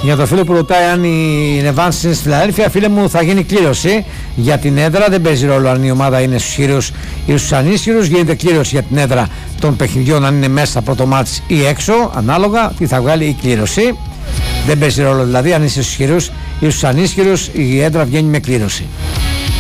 Για το φίλο που ρωτάει αν η Νεβάνς είναι στη Φιλαδέλφια, φίλε μου, θα γίνει κλήρωση για την έδρα. Δεν παίζει ρόλο αν η ομάδα είναι στους χείρους ή στους ανίσχυρους. Γίνεται κλήρωση για την έδρα των παιχνιδιών, αν είναι μέσα πρώτο μάτς ή έξω, ανάλογα τι θα βγάλει η κλήρωση. Δεν παίζει ρόλο δηλαδή αν είσαι στους χείρους ή στους ανίσχυρους, η έδρα βγαίνει με κλήρωση.